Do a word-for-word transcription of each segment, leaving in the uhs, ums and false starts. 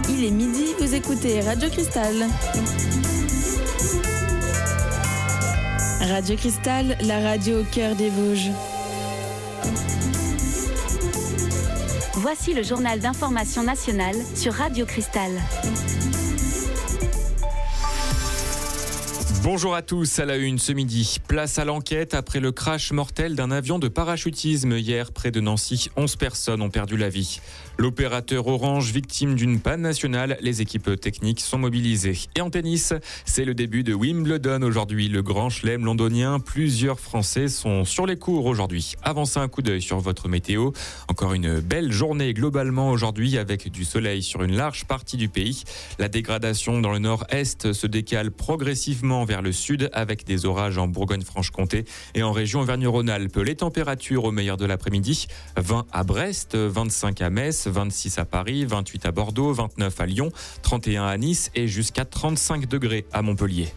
Il est midi, vous écoutez Radio Cristal. Radio Cristal, la radio au cœur des Vosges. Voici le journal d'information nationale sur Radio Cristal. Bonjour à tous, à la une ce midi. Place à l'enquête après le crash mortel d'un avion de parachutisme hier près de Nancy. onze personnes ont perdu la vie. L'opérateur Orange, victime d'une panne nationale, les équipes techniques sont mobilisées. Et en tennis, c'est le début de Wimbledon aujourd'hui, le grand chelem londonien. Plusieurs Français sont sur les cours aujourd'hui. Avancez un coup d'œil sur votre météo. Encore une belle journée globalement aujourd'hui avec du soleil sur une large partie du pays. La dégradation dans le nord-est se décale progressivement vers le sud avec des orages en Bourgogne-Franche-Comté et en région Auvergne-Rhône-Alpes. Les températures au meilleur de l'après-midi, vingt à Brest, vingt-cinq à Metz, vingt-six à Paris, vingt-huit à Bordeaux, vingt-neuf à Lyon, trente et un à Nice et jusqu'à trente-cinq degrés à Montpellier.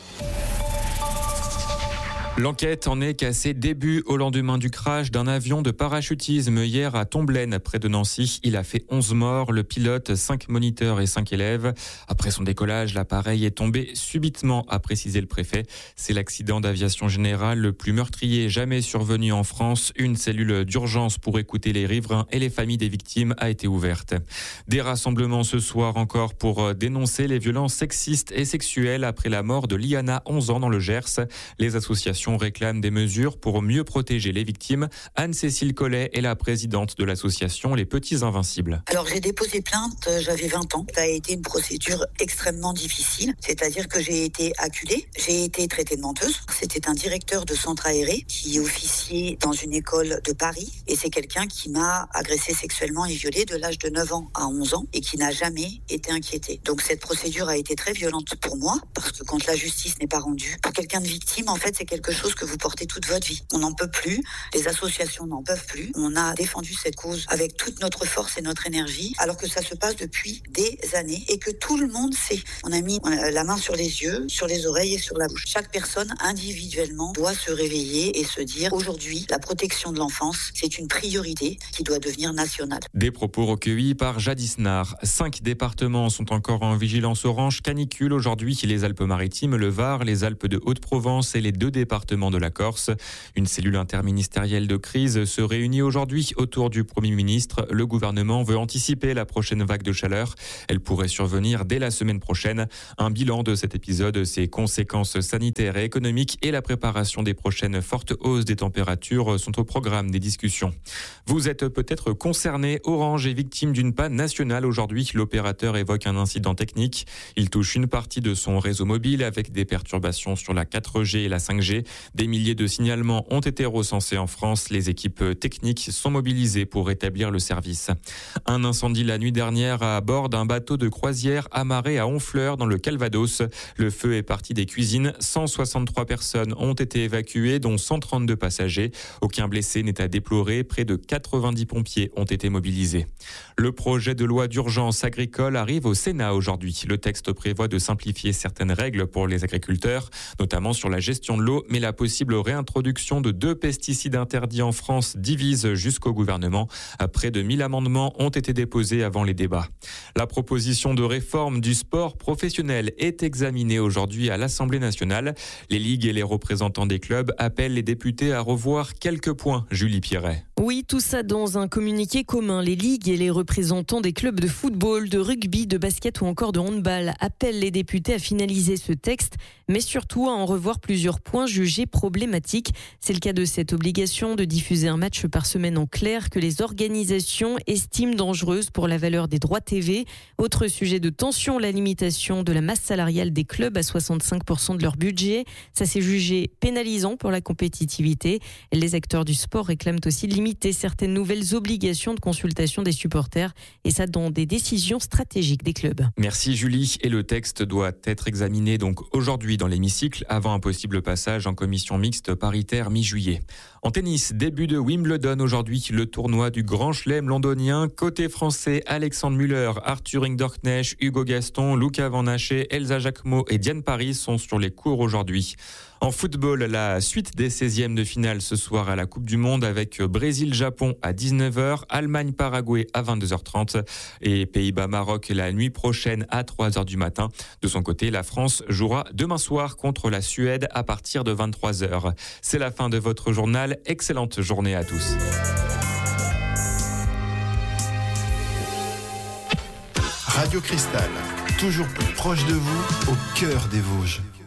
L'enquête en est qu'à ses débuts au lendemain du crash d'un avion de parachutisme hier à Tomblaine, près de Nancy. Il a fait onze morts, le pilote, cinq moniteurs et cinq élèves. Après son décollage, l'appareil est tombé subitement, a précisé le préfet. C'est l'accident d'aviation générale le plus meurtrier jamais survenu en France. Une cellule d'urgence pour écouter les riverains et les familles des victimes a été ouverte. Des rassemblements ce soir encore pour dénoncer les violences sexistes et sexuelles après la mort de Liana, onze ans, dans le Gers. Les associations réclame des mesures pour mieux protéger les victimes. Anne-Cécile Collet est la présidente de l'association Les Petits Invincibles. Alors j'ai déposé plainte, j'avais vingt ans. Ça a été une procédure extrêmement difficile, c'est-à-dire que j'ai été acculée, j'ai été traitée de menteuse. C'était un directeur de centre aéré qui officiait dans une école de Paris et c'est quelqu'un qui m'a agressée sexuellement et violée de l'âge de neuf ans à onze ans et qui n'a jamais été inquiété. Donc cette procédure a été très violente pour moi parce que quand la justice n'est pas rendue, pour quelqu'un de victime, en fait, c'est quelque chose que vous portez toute votre vie. On n'en peut plus, les associations n'en peuvent plus. On a défendu cette cause avec toute notre force et notre énergie, alors que ça se passe depuis des années et que tout le monde sait. On a mis la main sur les yeux, sur les oreilles et sur la bouche. Chaque personne individuellement doit se réveiller et se dire aujourd'hui, la protection de l'enfance, c'est une priorité qui doit devenir nationale. Des propos recueillis par Jadis Nar. Cinq départements sont encore en vigilance orange canicule aujourd'hui. Les Alpes-Maritimes, le Var, les Alpes de Haute-Provence et les deux départements de la Corse. Une cellule interministérielle de crise se réunit aujourd'hui autour du Premier ministre. Le gouvernement veut anticiper la prochaine vague de chaleur. Elle pourrait survenir dès la semaine prochaine. Un bilan de cet épisode, ses conséquences sanitaires et économiques et la préparation des prochaines fortes hausses des températures sont au programme des discussions. Vous êtes peut-être concerné. Orange est victime d'une panne nationale aujourd'hui. L'opérateur évoque un incident technique. Il touche une partie de son réseau mobile avec des perturbations sur la quatre G et la cinq G. Des milliers de signalements ont été recensés en France. Les équipes techniques sont mobilisées pour rétablir le service. Un incendie la nuit dernière à bord d'un bateau de croisière amarré à Honfleur dans le Calvados. Le feu est parti des cuisines. cent soixante-trois personnes ont été évacuées, dont cent trente-deux passagers. Aucun blessé n'est à déplorer. Près de quatre-vingt-dix pompiers ont été mobilisés. Le projet de loi d'urgence agricole arrive au Sénat aujourd'hui. Le texte prévoit de simplifier certaines règles pour les agriculteurs, notamment sur la gestion de l'eau, mais la possible réintroduction de deux pesticides interdits en France divise jusqu'au gouvernement. Près de mille amendements ont été déposés avant les débats. La proposition de réforme du sport professionnel est examinée aujourd'hui à l'Assemblée nationale. Les ligues et les représentants des clubs appellent les députés à revoir quelques points. Julie Pierret. Oui, tout ça dans un communiqué commun. Les ligues et les représentants des clubs de football, de rugby, de basket ou encore de handball appellent les députés à finaliser ce texte, mais surtout à en revoir plusieurs points jugés problématiques. C'est le cas de cette obligation de diffuser un match par semaine en clair que les organisations estiment dangereuse pour la valeur des droits T V. Autre sujet de tension, la limitation de la masse salariale des clubs à soixante-cinq pour cent de leur budget. Ça s'est jugé pénalisant pour la compétitivité. Les acteurs du sport réclament aussi de limiter certaines nouvelles obligations de consultation des supporters et ça dans des décisions stratégiques des clubs. Merci Julie. Et le texte doit être examiné donc aujourd'hui dans l'hémicycle avant un possible passage en commission mixte paritaire mi-juillet. En tennis, début de Wimbledon aujourd'hui, le tournoi du Grand Chelem londonien. Côté français, Alexandre Müller, Arthur Hindorknecht, Hugo Gaston, Luca Van Hache, Elsa Jacquemot et Diane Paris sont sur les cours aujourd'hui. En football, la suite des seizièmes de finale ce soir à la Coupe du Monde avec Brésil-Japon à dix-neuf heures, Allemagne-Paraguay à vingt-deux heures trente et Pays-Bas-Maroc la nuit prochaine à trois heures du matin. De son côté, la France jouera demain soir contre la Suède à partir de vingt-trois heures. C'est la fin de votre journal. Excellente journée à tous. Radio Cristal, toujours plus proche de vous, au cœur des Vosges.